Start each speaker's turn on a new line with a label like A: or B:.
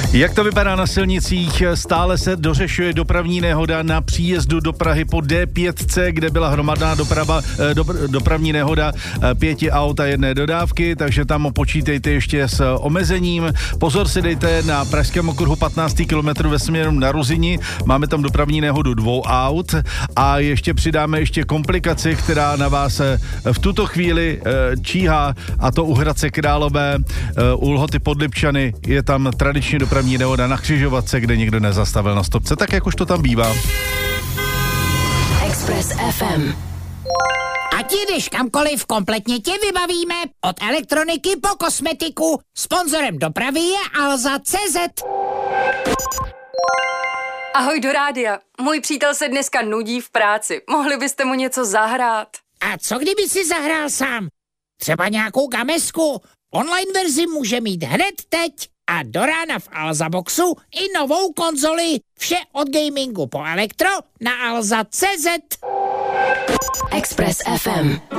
A: Jak to vypadá na silnicích? Stále se dořešuje dopravní nehoda na příjezdu do Prahy po D5, kde byla hromadná dopravní nehoda 5 aut a 1 dodávky, takže tam počítejte ještě s omezením. Pozor si dejte na pražském okruhu 15. kilometru ve směru na Ruzini. Máme tam dopravní nehodu 2 aut a ještě přidáme komplikaci, která na vás v tuto chvíli číhá, a to u Hradce Králové, u Lhoty pod Lipčany je tam tradičně dopravní nehoda na křižovatce, kde nikdo nezastavil na stopce, tak jak už to tam bývá.
B: Express FM.
C: Ať jdeš kamkoliv, kompletně tě vybavíme. Od elektroniky po kosmetiku. Sponzorem dopravy je Alza.cz.
D: Ahoj do rádia. Můj přítel se dneska nudí v práci. Mohli byste mu něco zahrát?
C: A co kdyby si zahrál sám? Třeba nějakou gamesku. Online verzi může mít hned teď. A do rána v Alza Boxu i novou konzoli. Vše od gamingu po elektro na Alza.cz.
B: Express FM.